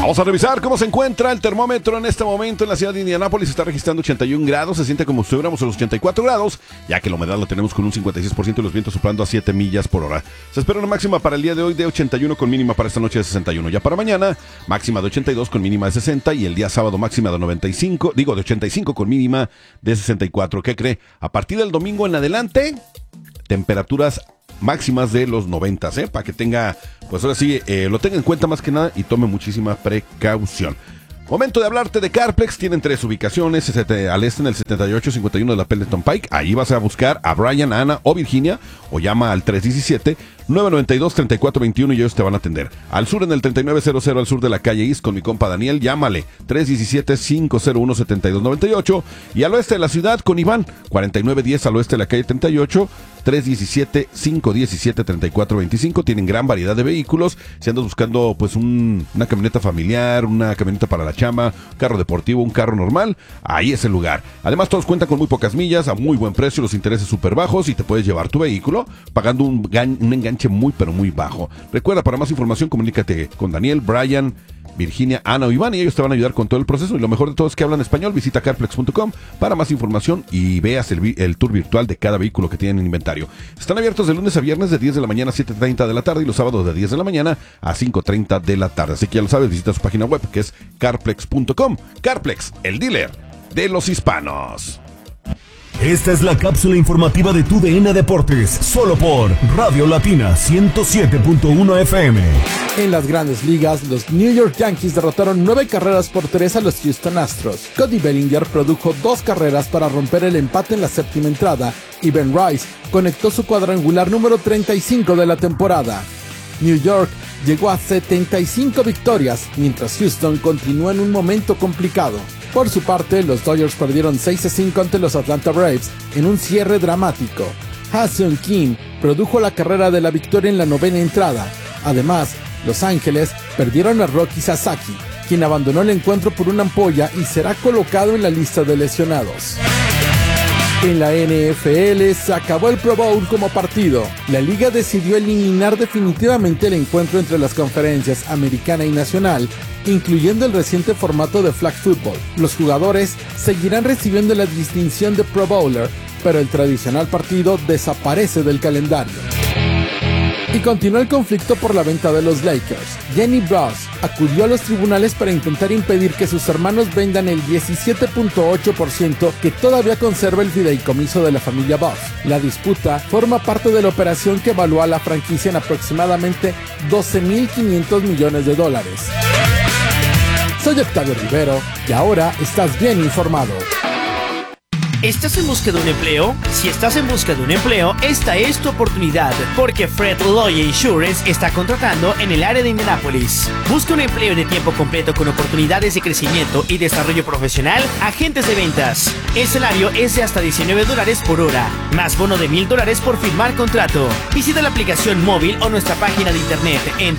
Vamos a revisar cómo se encuentra el termómetro en este momento en la ciudad de Indianápolis. Está registrando 81 grados, se siente como si estuviéramos a los 84 grados, ya que la humedad la tenemos con un 56% y los vientos soplando a 7 millas por hora. Se espera una máxima para el día de hoy de 81 con mínima para esta noche de 61. Ya para mañana, máxima de 82 con mínima de 60 y el día sábado máxima de 85 con mínima de 64. ¿Qué cree? A partir del domingo en adelante, temperaturas máximas de los 90, para que tenga, pues ahora sí, lo tenga en cuenta más que nada y tome muchísima precaución. Momento de hablarte de CarPlex. Tienen 3 ubicaciones, al este en el 7851 de la Pendleton Pike. Ahí vas a buscar a Brian, Ana o Virginia, o llama al 317-992-3421 y ellos te van a atender. Al sur en el 3900 al sur de la calle East con mi compa Daniel, llámale 317-501-7298. Y al oeste de la ciudad con Iván, 4910 al oeste de la calle 38, 317-517-3425. Tienen gran variedad de vehículos. Si andas buscando pues una camioneta familiar, una camioneta para la chama, un carro deportivo, un carro normal, ahí es el lugar. Además todos cuentan con muy pocas millas, a muy buen precio, los intereses súper bajos y te puedes llevar tu vehículo pagando un enganche muy pero muy bajo. Recuerda, para más información comunícate con Daniel, Brian, Virginia, Ana o Iván y ellos te van a ayudar con todo el proceso. Y lo mejor de todo es que hablan español. Visita carplex.com para más información y veas el tour virtual de cada vehículo que tienen en inventario. Están abiertos de lunes a viernes de 10 de la mañana a 7:30 de la tarde y los sábados de 10 de la mañana a 5:30 de la tarde. Así que ya lo sabes, visita su página web que es carplex.com. Carplex, el dealer de los hispanos. Esta es la cápsula informativa de tu DN Deportes, solo por Radio Latina 107.1 FM. En las grandes ligas, los New York Yankees derrotaron 9-3 a los Houston Astros. Cody Bellinger produjo 2 carreras para romper el empate en la séptima entrada y Ben Rice conectó su cuadrangular número 35 de la temporada. New York llegó a 75 victorias, mientras Houston continúa en un momento complicado. Por su parte, los Dodgers perdieron 6-5 ante los Atlanta Braves en un cierre dramático. Ha-Seong Kim produjo la carrera de la victoria en la 9ª entrada. Además, Los Ángeles perdieron a Rocky Sasaki, quien abandonó el encuentro por una ampolla y será colocado en la lista de lesionados. En la NFL se acabó el Pro Bowl como partido. La liga decidió eliminar definitivamente el encuentro entre las conferencias americana y nacional, incluyendo el reciente formato de flag football. Los jugadores seguirán recibiendo la distinción de Pro Bowler, pero el tradicional partido desaparece del calendario. Y continuó el conflicto por la venta de los Lakers. Jenny Bros acudió a los tribunales para intentar impedir que sus hermanos vendan el 17.8% que todavía conserva el fideicomiso de la familia Boss. La disputa forma parte de la operación que evalúa a la franquicia en aproximadamente $12.500 millones. Soy Octavio Rivero y ahora estás bien informado. ¿Estás en busca de un empleo? Si estás en busca de un empleo, esta es tu oportunidad, porque Fred Loya Insurance está contratando en el área de Indianápolis. Busca un empleo de tiempo completo con oportunidades de crecimiento y desarrollo profesional, agentes de ventas. El salario es de hasta $19 por hora, más bono de $1,000 por firmar contrato. Visita la aplicación móvil o nuestra página de internet en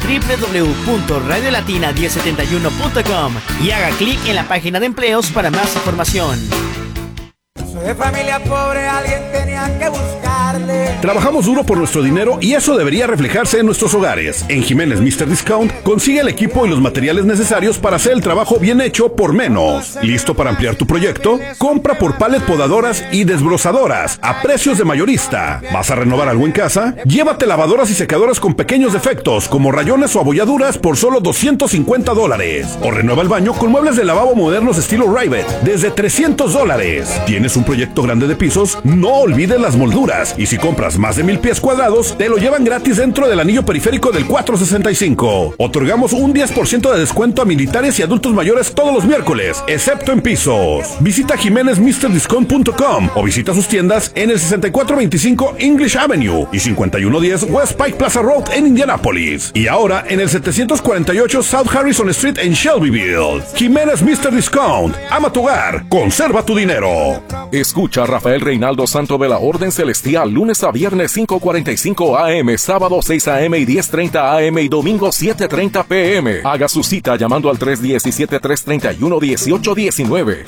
www.radiolatina1071.com y haga clic en la página de empleos para más información. Soy de familia pobre, alguien tenía que buscarle. Trabajamos duro por nuestro dinero y eso debería reflejarse en nuestros hogares. En Jiménez Mr. Discount consigue el equipo y los materiales necesarios para hacer el trabajo bien hecho por menos. ¿Listo para ampliar tu proyecto? Compra por pallet podadoras y desbrozadoras a precios de mayorista. ¿Vas a renovar algo en casa? Llévate lavadoras y secadoras con pequeños defectos como rayones o abolladuras por solo $250. O renueva el baño con muebles de lavabo modernos estilo Rivet desde $300. ¿Tienes un proyecto grande de pisos? No olvides las molduras, y si compras más de 1,000 pies cuadrados, te lo llevan gratis dentro del anillo periférico del 465. Otorgamos un 10% de descuento a militares y adultos mayores todos los miércoles, excepto en pisos. Visita jimenezmrdiscount.com o visita sus tiendas en el 6425 English Avenue y 5110 West Pike Plaza Road en Indianápolis. Y ahora en el 748 South Harrison Street en Shelbyville. Jiménez Mr. Discount. Ama tu hogar, conserva tu dinero. Escucha a Rafael Reinaldo Santo de la Orden Celestial lunes a viernes 5:45 AM, sábado 6 AM y 10:30 AM y domingo 7:30 PM. Haga su cita llamando al 317-331-1819.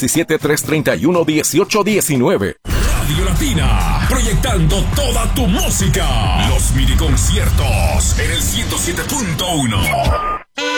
317-331-1819. Radio Latina, proyectando toda tu música. Los mini conciertos en el 107.1.